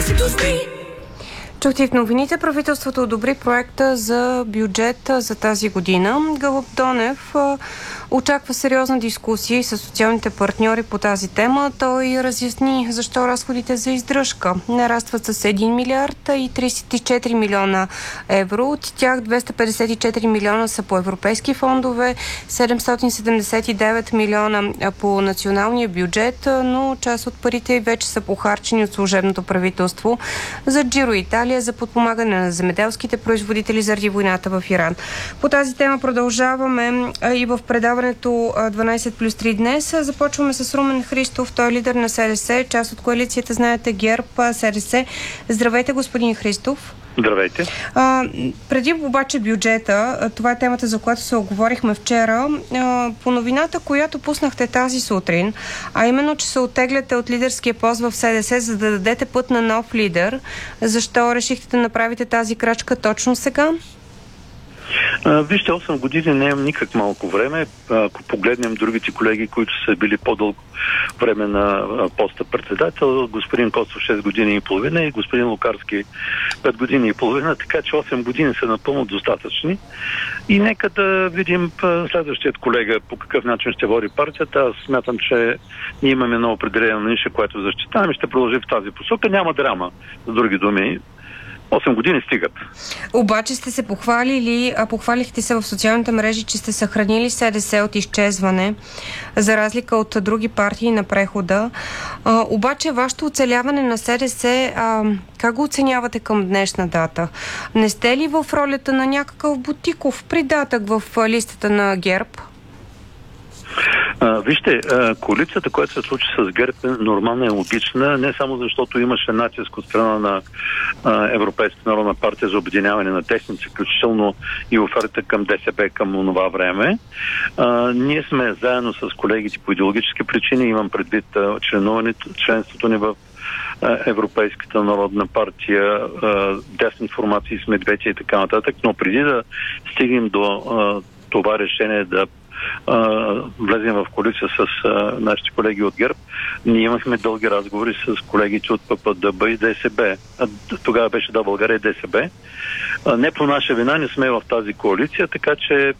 Чухте в новините, правителството одобри проекта за бюджет за тази година. Гълъб Донев очаква сериозна дискусия с социалните партньори по тази тема. Той разясни защо разходите за издръжка нарастват с 1 милиард и 34 милиона евро. От тях 254 милиона са по европейски фондове, 779 милиона по националния бюджет, но част от парите вече са похарчени от служебното правителство за Джиро Италия, за подпомагане на земеделските производители заради войната в Иран. По тази тема продължаваме и в предаването 12+3 днес. Започваме с Румен Христов. Той е лидер на СДС, част от коалицията, знаете, ГЕРБ, СДС. Здравейте, господин Христов. Здравейте. Преди обаче бюджета, това е темата, за която се оговорихме вчера, по новината, която пуснахте тази сутрин, а именно, че се оттегляте от лидерския пост в СДС, за да дадете път на нов лидер. Защо решихте да направите тази крачка точно сега? Вижте, 8 години не е никак малко време. Ако погледнем другите колеги, които са били по-дълго време на поста председател, господин Костов 6 години и половина и господин Лукарски 5 години и половина, така че 8 години са напълно достатъчни. И нека да видим следващият колега по какъв начин ще води партията. Аз смятам, че ние имаме една определена ниша, която защитаваме и ще продължим в тази посока. Няма драма, с други думи. 8 години стигат. Обаче сте се похвалихте се в социалните мрежи, че сте съхранили СДС от изчезване, за разлика от други партии на прехода. Обаче вашето оцеляване на СДС, как го оценявате към днешна дата? Не сте ли в ролята на някакъв бутиков придатък в листата на ГЕРБ? Вижте, коалицията, която се случи с ГЕРБ, нормална и логична, не само защото имаше натиск от страна на Европейската народна партия за обединяване на техници, включително и оферта към ДСБ към това време. Ние сме заедно с колегите по идеологически причини, имам предвид членството ни в Европейската народна партия, десни формации с медведя и така нататък, но преди да стигнем до това решение да влезем в коалиция с нашите колеги от ГЕРБ, ние имахме дълги разговори с колегите от ППДБ и ДСБ. Тогава беше България и ДСБ. Не по наша вина не сме в тази коалиция, така че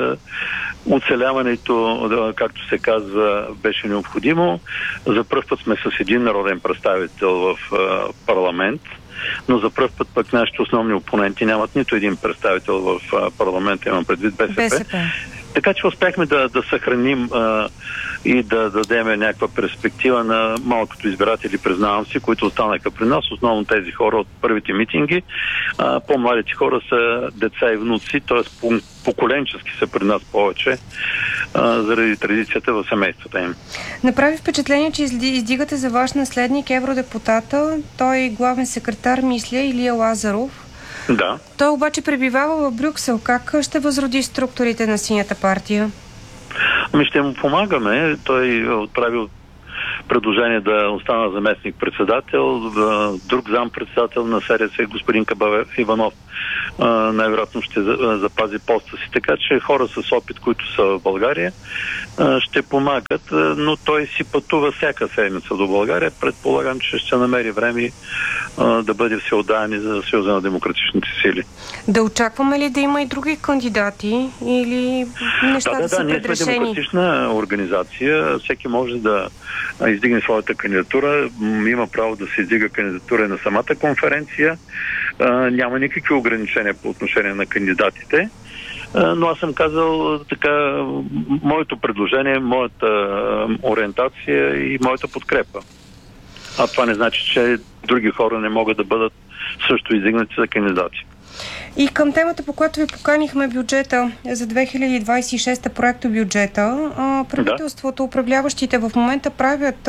оцеляването, както се казва, беше необходимо. За пръв път сме с един народен представител в парламент, но за пръв път пък нашите основни опоненти нямат нито един представител в парламента, имам предвид БСП. Така че успяхме да съхраним и да дадем някаква перспектива на малкото избиратели, признавам си, които останаха при нас. Основно тези хора от първите митинги. По-младите хора са деца и внуци, т.е. поколенчески са при нас повече, заради традицията в семействата им. Направи впечатление, че издигате за ваш наследник евродепутата. Той е главен секретар, мисля, Илия Лазаров. Да. Той обаче пребивава в Брюксел. Как ще възроди структурите на Синята партия? Ще му помагаме. Той отправил предложение да остана заместник-председател, друг зам-председател на СДС, господин Кабавев Иванов, най-вероятно ще запази поста си. Така че хора с опит, които са в България, ще помагат, но той си пътува всяка седмица до България. Предполагам, че ще намери време да бъде всеотдаен за Съюза на демократичните сили. Да очакваме ли да има и други кандидати или нещата са предрешени? Ние сме демократична организация. Всеки може да издигне своята кандидатура. Има право да се издига кандидатура на самата конференция. Няма никакви ограничения по отношение на кандидатите. Но аз съм казал така, моето предложение, моята ориентация и моята подкрепа. А това не значи, че други хора не могат да бъдат също издигнати за кандидати. И към темата, по която ви поканихме, бюджета за 2026 проекто бюджета, правителството, управляващите в момента правят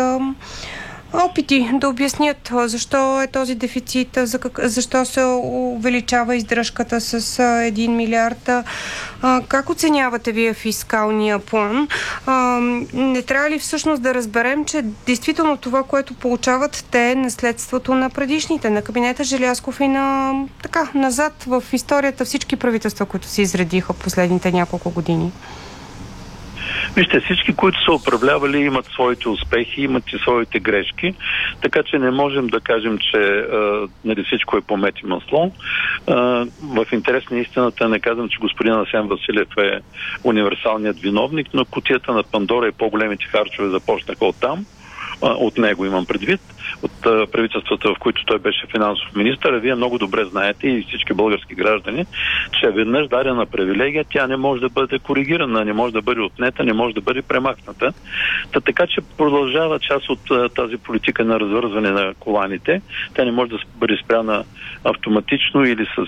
опити да обяснят защо е този дефицит, защо се увеличава издръжката с 1 милиард. Как оценявате вие фискалния план? Не трябва ли всъщност да разберем, че действително това, което получават те, е наследството на предишните, на кабинета Желязков и назад в историята всички правителства, които се изредиха в последните няколко години? Вижте, всички, които са управлявали, имат своите успехи, имат и своите грешки, така че не можем да кажем, че нали, всичко е по мед и масло. В интерес на истината не казвам, че господин Асен Василев е универсалният виновник, но кутията на Пандора и по-големите харчове започнаха оттам. От него имам предвид, от правителствата, в които той беше финансов министър. Вие много добре знаете и всички български граждани, че веднъж дадена привилегия, тя не може да бъде коригирана, не може да бъде отнета, не може да бъде премахната. Така че продължава част от тази политика на развързване на коланите. Тя не може да бъде спряна автоматично или с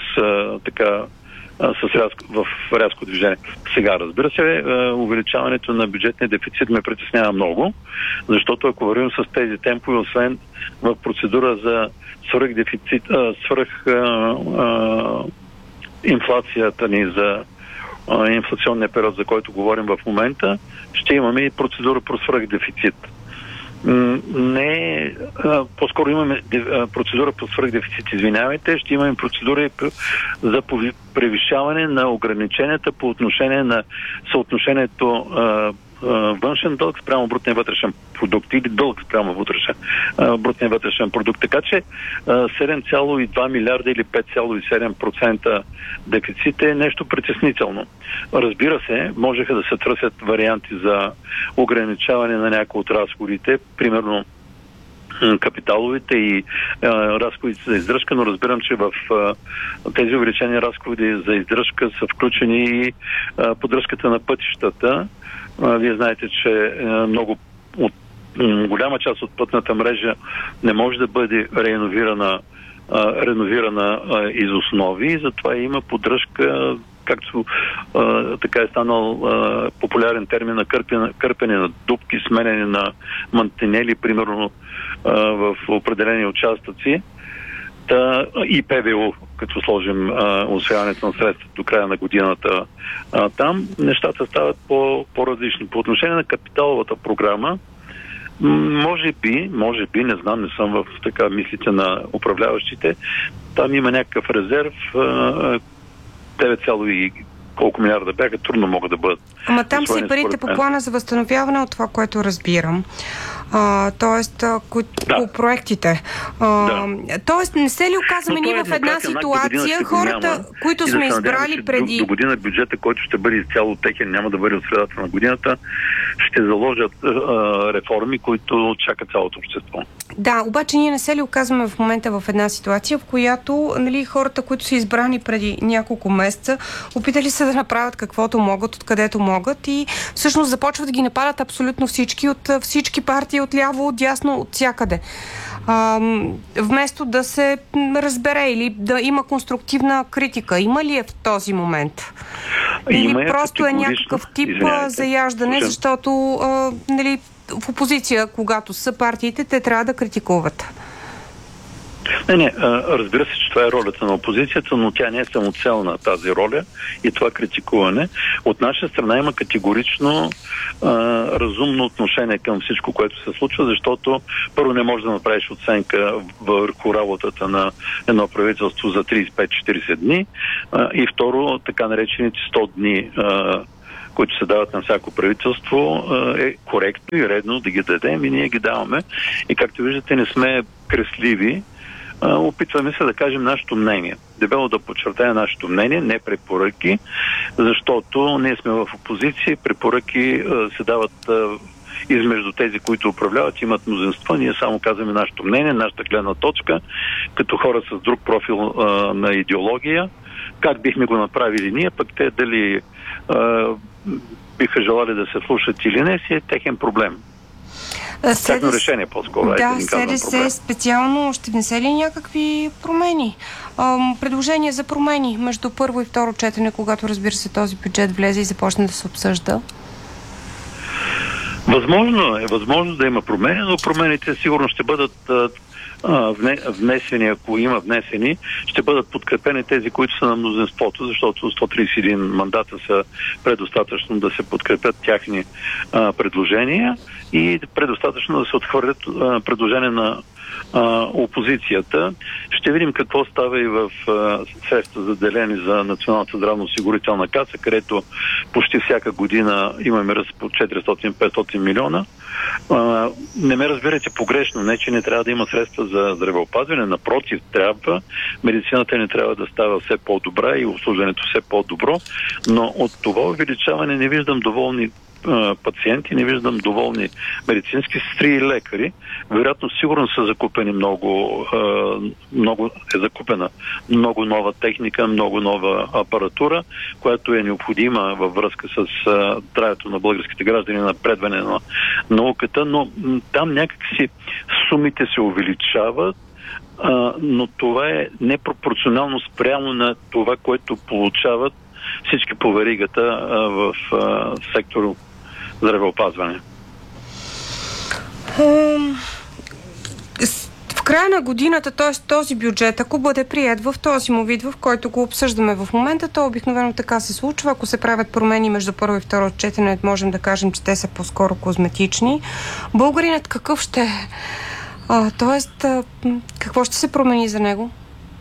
в рязко движение. Сега, разбира се, увеличаването на бюджетния дефицит ме притеснява много, защото ако вървим с тези темпове, освен в процедура за свръхдефицит, инфлацията ни за инфлационния период, за който говорим в момента, ще имаме и процедура по свръхдефицит. Не, по-скоро имаме процедура по свръхдефицит, извинявайте, ще имаме процедура за превишаване на ограниченията по отношение на съотношението външен дълг спрямо брутния вътрешен продукт или дълг спрямо брутния вътрешен продукт. Така че 7,2 милиарда или 5,7% дефицит е нещо притеснително. Разбира се, можеха да се търсят варианти за ограничаване на някои от разходите, примерно капиталовите и разходите за издръжка, но разбирам, че в тези увеличени разходи за издръжка са включени и поддръжката на пътищата. Вие знаете, че голяма част от пътната мрежа не може да бъде реновирана из основи и затова има поддръжка, както така е станал популярен термин на кърпене на дупки, сменене на мантинели, примерно в определени участъци. И ПВО, като сложим усвояването на средства до края на годината там, нещата стават по-различни. По отношение на капиталовата програма, може би, не знам, не съм в така мислите на управляващите, там има някакъв резерв, 9, колко милиарда бяха, трудно могат да бъдат. Ама там си парите по плана за възстановяване от това, което разбирам. Тоест, по проектите. Тоест, не се ли оказваме ние в една ситуация, хората, които сме избрали преди... До година бюджета, който ще бъде изцяло техен, няма да бъде от средата на годината, ще заложат реформи, които чака цялото общество. Да, обаче ние не се ли оказваме в момента в една ситуация, в която хората, които са избрани преди няколко месеца, опитали се да направят каквото могат, откъдето могат и всъщност започват да ги нападат абсолютно всички, от всички партии, от ляво, от дясно, от всякъде. Вместо да се разбере или да има конструктивна критика. Има ли е в този момент? Или просто е някакъв тип заяждане, защото в опозиция, когато са партиите, те трябва да критикуват? Не, разбира се, че това е ролята на опозицията, но тя не е самоцелна тази роля и това критикуване. От наша страна има категорично разумно отношение към всичко, което се случва, защото първо не можеш да направиш оценка върху работата на едно правителство за 35-40 дни и второ, така наречените 100 дни, които се дават на всяко правителство, е коректно и редно да ги дадем и ние ги даваме. И както виждате, не сме кресливи. Опитваме се да кажем нашето мнение. Дебело да подчертая нашето мнение, не препоръки, защото ние сме в опозиция, препоръки се дават измежду тези, които управляват, имат мнозинство. Ние само казваме нашето мнение, нашата гледна точка, като хора с друг профил на идеология. Как бихме го направили ние, пък те дали биха желали да се слушат или не, си е техен проблем. Тяхно решение по-скоро. Да, СДС специално ще внесе ли някакви промени? Предложения за промени между първо и второ четене, когато, разбира се, този бюджет влезе и започне да се обсъжда? Възможно да има промени, но промените сигурно ще бъдат внесени, ако има внесени, ще бъдат подкрепени тези, които са на мнозинството, защото 131 мандата са предостатъчно да се подкрепят тяхни предложения и предостатъчно да се отхвърлят предложения на опозицията. Ще видим какво става и в средства заделени за Националната здравноосигурителна каса, където почти всяка година имаме ръст по 400-500 милиона. Не ме разбирайте погрешно, не че не трябва да има средства за здравеопазване, напротив, трябва. Медицината не трябва да става все по-добра и обслужването все по-добро, но от това увеличаване не виждам доволни пациенти, не виждам доволни медицински сестри и лекари. Вероятно, сигурно са закупени много е закупена много нова техника, много нова апаратура, която е необходима във връзка с здравето на българските граждани, напредване на науката, но там някакси сумите се увеличават, но това е непропорционално спрямо на това, което получават всички по веригата в сектор здравеопазване. В края на годината, т.е. този бюджет, ако бъде приет в този му вид, в който го обсъждаме в момента, то обикновено така се случва. Ако се правят промени между първо и второ четене, можем да кажем, че те са по-скоро козметични. Българинът какъв ще е? Тоест, какво ще се промени за него?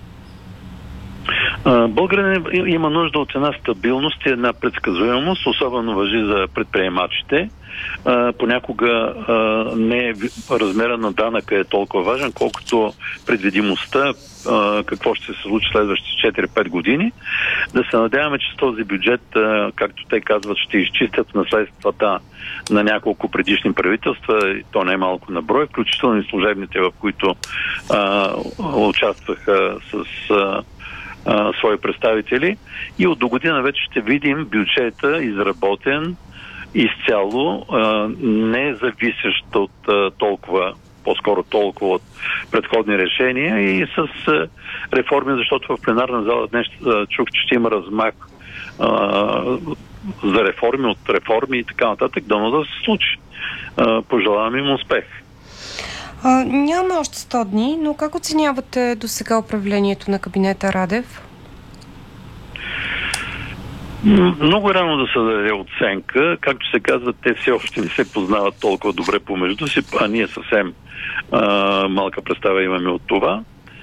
Българин има нужда от една стабилност и една предсказуемост, особено важи за предприемачите. Понякога не размера на данъка е толкова важен, колкото предвидимостта, какво ще се случи следващите 4-5 години. Да се надяваме, че с този бюджет, както те казват, ще изчистят наследствата на няколко предишни правителства, и то не е малко на брой, включително и служебните, в които участваха с свои представители, и от до година вече ще видим бюджета изработен изцяло, не зависещ от по-скоро толкова от предходни решения и с реформи, защото в пленарна зала днес чух, че ще има размах за реформи от реформи и така нататък, дано да се случи. Пожелавам им успех. Няма още 100 дни, но как оценявате до сега управлението на кабинета Радев? Много рано да се даде оценка. Както се казва, те все още не се познават толкова добре помежду си, а ние съвсем малка представа имаме от това.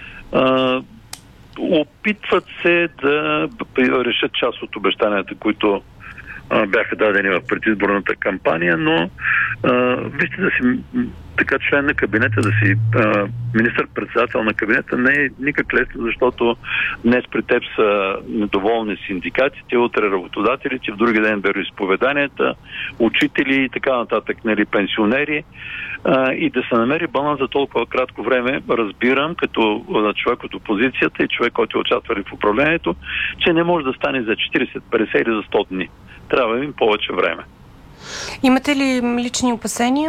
Опитват се да решат част от обещанията, които бяха дадени в предизборната кампания, но вижте, да си така член на кабинета, да си министър-председател на кабинета не е никак лесно, защото днес при теб са недоволни синдикатите, утре работодателите, в други ден вероизповеданията, учители и така нататък, нали, пенсионери. И да се намери баланс за толкова кратко време, разбирам, като човек от опозицията и човек, който участвали в управлението, че не може да стане за 40, 50 или за 100 дни. Трябва им повече време. Имате ли лични опасения?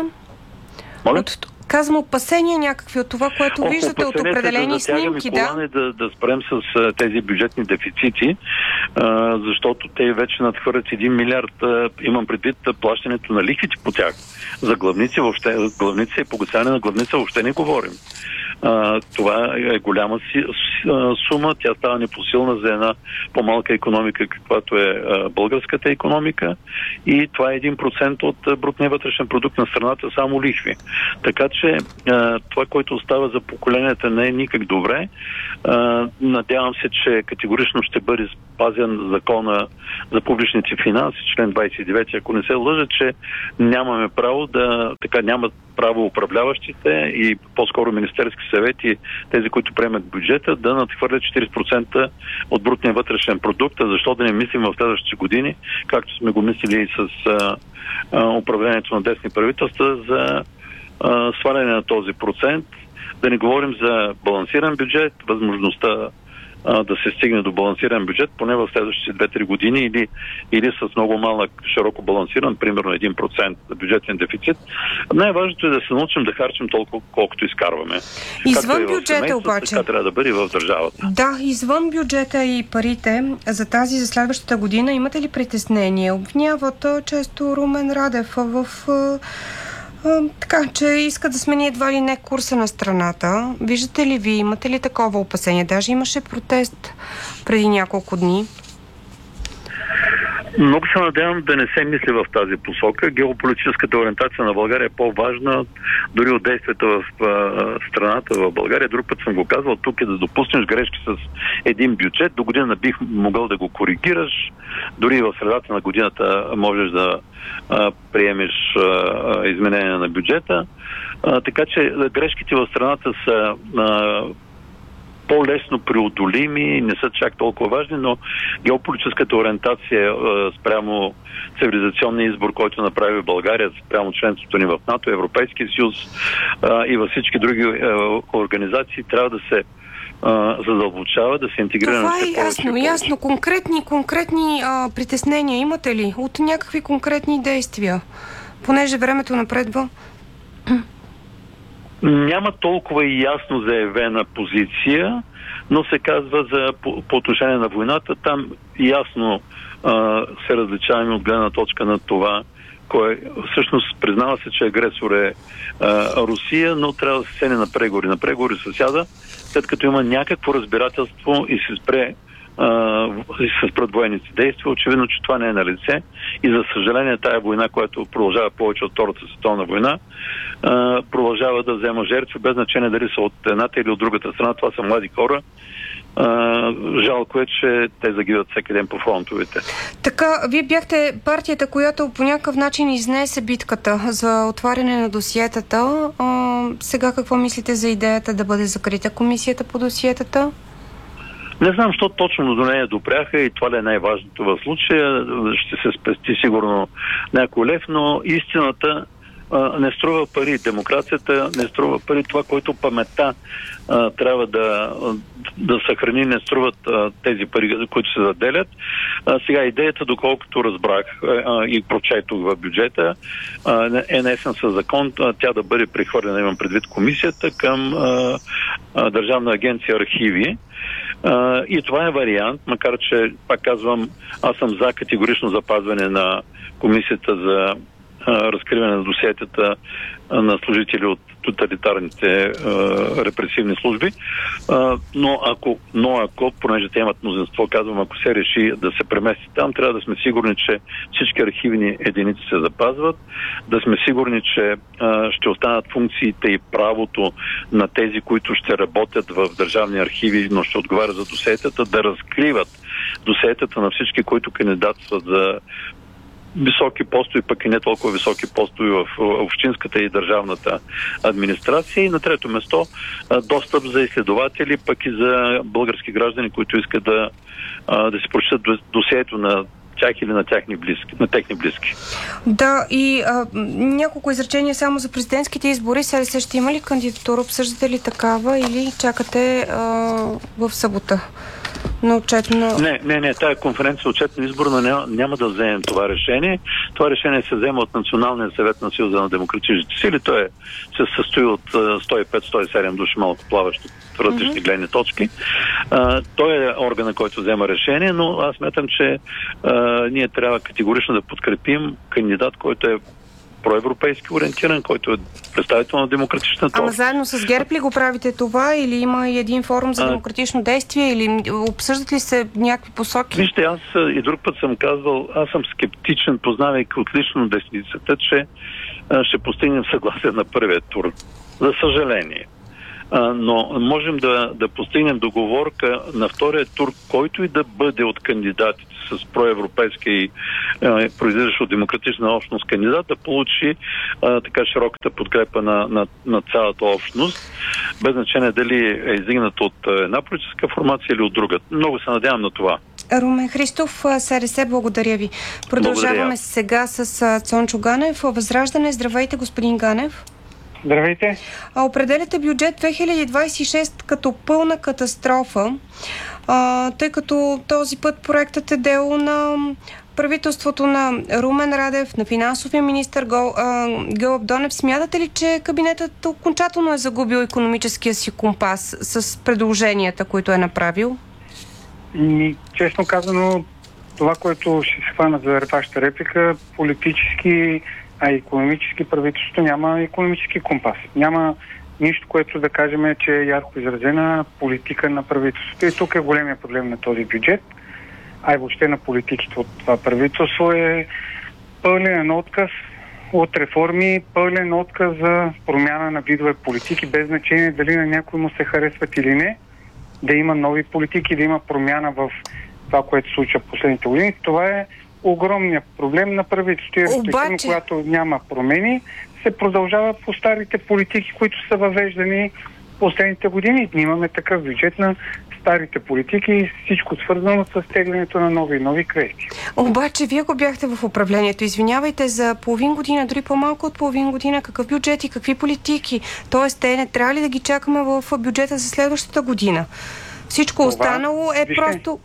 Казвам опасения някакви от това, което виждате от определени снимки, да спрем с тези бюджетни дефицити, защото те вече надхвърлят 1 милиард. Имам предвид плащането на лихвите по тях. За главници и погасяване на главница въобще не говорим. Това е голяма сума. Тя става непосилна за една по-малка икономика, каквато е българската икономика, и това е 1% от брутния вътрешен продукт на страната, само лихви. Така че това, което остава за поколенията, не е никак добре. Надявам се, че категорично ще бъде спазен закона за публичните финанси, член 29, ако не се лъжа, че нямаме право нямат право управляващите и по-скоро Министерски съвет и тези, които приемат бюджета, да надхвърлят 40% от брутния вътрешен продукт, защо да не мислим в следващите години, както сме го мислили и с управлението на десни правителства, за сваляне на този процент. Да не говорим за балансиран бюджет, възможността да се стигне до балансиран бюджет, поне в следващите 2-3 години или с много малък, широко балансиран, примерно 1% бюджетен дефицит. Най-важното е да се научим да харчим толкова, колкото изкарваме. Извън бюджета обаче. Така трябва да бъде в държавата. Да, извън бюджета и парите за следващата година, имате ли притеснение? Обвиняват често Румен Радев в че иска да смени едва ли не курса на страната. Виждате ли имате ли такова опасение? Даже имаше протест преди няколко дни. Много се надявам да не се мисли в тази посока. Геополитическата ориентация на България е по-важна дори от действията в страната в България. Друг път съм го казвал, тук е да допуснеш грешки с един бюджет. До година бих могъл да го коригираш. Дори в средата на годината можеш да приемеш изменение на бюджета. Така че грешките в страната са по-лесно преодолими, не са чак толкова важни, но геополитическата ориентация спрямо цивилизационния избор, който направи България, спрямо членството ни в НАТО, Европейския съюз и във всички други организации, трябва да се задълбочава, да се интегрира. Това е ясно. Конкретни притеснения имате ли от някакви конкретни действия? Понеже времето напредва. Няма толкова и ясно заявена позиция, но се казва по отношение на войната. Там ясно се различаваме от гледна точка на това, всъщност признава се, че агресор е Русия, но трябва да се седне на преговори. На преговори се сяда, след като има някакво разбирателство и се спрат военните действия. Очевидно, че това не е на лице. И за съжаление, тая война, която продължава повече от Втората световна война, продължава да взема жертви, без значение дали са от едната или от другата страна. Това са млади хора. Жалко е, че те загиват всеки ден по фронтовете. Така, вие бяхте партията, която по някакъв начин изнесе битката за отваряне на досиетата. Сега какво мислите за идеята да бъде закрита комисията по досиетата? Не знам, защо точно до нея допряха и това ли е най-важното в случая. Ще се спести сигурно някой лев, но истината не струва пари. Демокрацията не струва пари. Това, което паметта трябва да съхрани, не струват тези пари, които се заделят. Сега идеята, доколкото разбрах и прочетох в бюджета, е внесен със закон тя да бъде прехвърлена, имам предвид комисията, към Държавна агенция архиви. И това е вариант, макар че, пак казвам, аз съм за категорично запазване на комисията за разкриване на досиетата на служители от тоталитарните репресивни служби. Но ако, понеже те имат мнозинство, казвам, ако се реши да се премести там, трябва да сме сигурни, че всички архивни единици се запазват, да сме сигурни, че ще останат функциите и правото на тези, които ще работят в държавни архиви, но ще отговарят за досиетата, да разкриват досиетата на всички, които кандидатстват за високи постове, пък и не толкова високи постове в общинската и държавната администрация. И на трето место достъп за изследователи, пък и за български граждани, които искат да си прочитат досието на тях или на техни близки. Да, и няколко изречения само за президентските избори. Сега ще има ли кандидатура? Обсъждате ли такава или чакате в събота? Не. Тая конференция отчетен избор няма да вземем това решение. Това решение се взема от Националния съвет на Съюза на демократичните сили. Той се състои от 105-107 души, малко плаващи в различни гледни точки. Той е органът, който взема решение, но аз смятам, че ние трябва категорично да подкрепим кандидат, който е проевропейски ориентиран, който е представител на демократичната. Ама заедно с ГЕРБ ли го правите това или има и един форум за демократично действие или обсъждат ли се някакви посоки? Вижте, аз и друг път съм казвал, аз съм скептичен, познавайки отлично десницата, че ще постигнем съгласие на първия тур. За съжаление. Но можем да постигнем договорка на втория тур, който и да бъде от кандидатите с проевропейска и произлизащ от демократична общност кандидат, да получи така широката подкрепа на цялата общност, без значение дали е издигнат от една политическа формация или от друга. Много се надявам на това. Румен Христов, СРС, благодаря ви. Продължаваме сега с Цончо Ганев. Възраждане, здравейте, господин Ганев. Здравейте. Определяте бюджет 2026 като пълна катастрофа, тъй като този път проектът е дело на правителството на Румен Радев, на финансовия министър Гълъб Донев. Смятате ли, че кабинетът окончателно е загубил икономическия си компас с предложенията, които е направил? Честно казано, това, което ще се хвана за вашата реплика, политически, а икономически правителството няма икономически компас. Няма нищо, което да кажем, че е ярко изразена политика на правителството. И тук е големия проблем на този бюджет. и въобще на политиките от това правителство, е пълен отказ от реформи, пълен отказ за промяна на видове политики, без значение дали на някой му се харесват или не, да има нови политики, да има промяна в това, което се случва в последните години. Това е огромният проблем на правителството. Обаче, когато няма промени, се продължава по старите политики, които са въвеждани последните години. Имаме такъв бюджет на старите политики и всичко свързано с теглянето на нови и нови кредити. Обаче, вие го бяхте в управлението. Извинявайте, за половин година, дори по-малко от половин година, какъв бюджет и какви политики? Тоест, те не трябва ли да ги чакаме в бюджета за следващата година? Всичко останало е просто...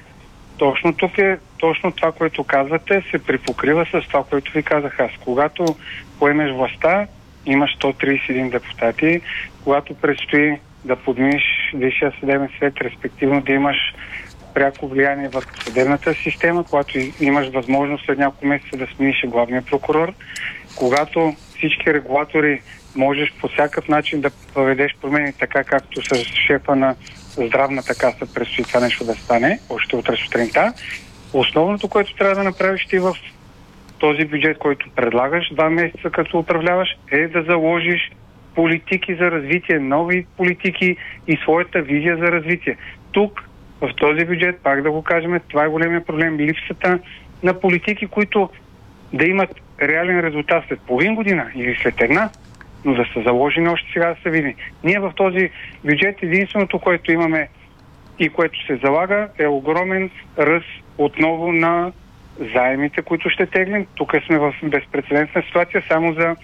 Точно това, което казвате, се припокрива с това, което ви казах аз. Когато поемеш властта, имаш 131 депутати, когато предстои да подминиш Висшия съдебен съвет, респективно да имаш пряко влияние върху съдебната система, когато имаш възможност след няколко месеца да смениш главния прокурор, когато всички регулатори можеш по всякакъв начин да въведеш промени, така както с шефа на здравната каса предстои това нещо да стане, още утре сутринта. Основното, което трябва да направиш ти в този бюджет, който предлагаш 2 месеца като управляваш, е да заложиш политики за развитие, нови политики и своята визия за развитие. Тук, в този бюджет, пак да го кажем, това е големия проблем. Липсата на политики, които да имат реален резултат след половин година или след една, но да са заложени още сега да се види. Ние в този бюджет единственото, което имаме и което се залага, е огромен ръст отново на заемите, които ще теглим. Тук сме в безпрецедентна ситуация. Само за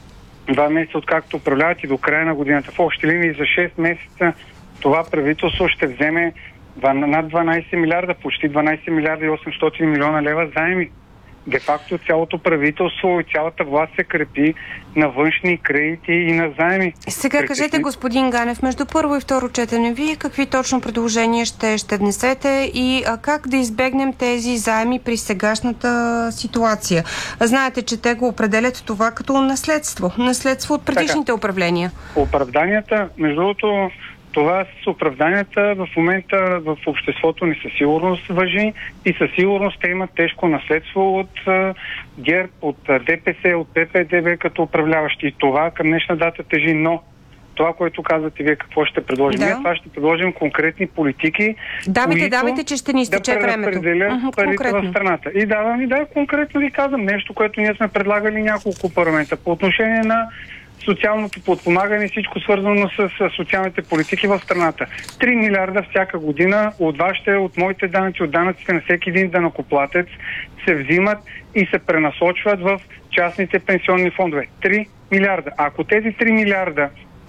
2 месеца, откакто управляват и до края на годината. В общи линии за 6 месеца това правителство ще вземе над 12 милиарда, почти 12 милиарда и 800 милиона лева заеми. Де-факто цялото правителство и цялата власт се крепи на външни кредити и на заеми. Сега кажете, господин Ганев, между първо и второ четене, вие какви точно предложения ще внесете и как да избегнем тези заеми при сегашната ситуация? Знаете, че те го определят това като наследство. Наследство от предишните управления. Оправданията, между другото, това с оправданията в момента в обществото ни със сигурност важи и със сигурност те имат тежко наследство от ГЕРБ, от ДПС, от ППДБ като управляващи. И това към днешна дата тежи, но това, което казвате вие, какво ще предложим? Ние това ще предложим конкретни политики, давайте, че ще ни изтече времето. Да преразпределят парите в страната. И конкретно ви казвам нещо, което ние сме предлагали няколко парламента по отношение на социалното подпомагане и всичко свързано с социалните политики в страната. 3 милиарда всяка година от вашите, от моите данъци, от данъците на всеки един данъкоплатец се взимат и се пренасочват в частните пенсионни фондове. 3 милиарда. Ако тези 3 милиарда,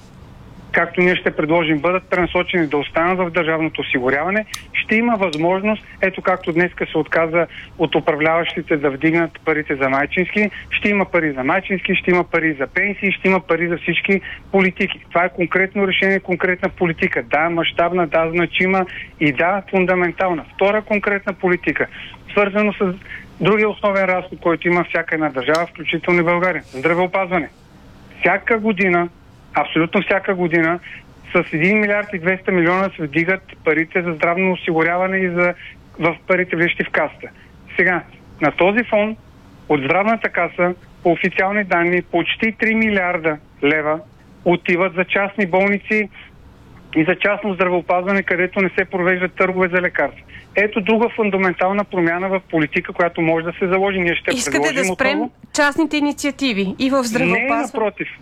както ние ще предложим, бъдат пренасочени да останат в държавното осигуряване, ще има възможност, ето както днеска се отказа от управляващите да вдигнат парите за майчински, ще има пари за майчински, ще има пари за пенсии, ще има пари за всички политики. Това е конкретно решение, конкретна политика. Да, мащабна, да, значима и да, фундаментална. Втора конкретна политика, свързано с другия основен разход, който има всяка една държава, включително и България. Здравеопазване. Всяка година, абсолютно всяка година, с 1 милиард и 200 милиона се вдигат парите за здравно осигуряване и в парите влизащи в касата. Сега, на този фон от здравната каса, по официални данни, почти 3 милиарда лева отиват за частни болници и за частно здравеопазване, където не се провеждат търгове за лекарства. Ето друга фундаментална промяна в политика, която може да се заложи. Ние ще Искате да спрем частните инициативи и в здравеопазване? Не, напротив.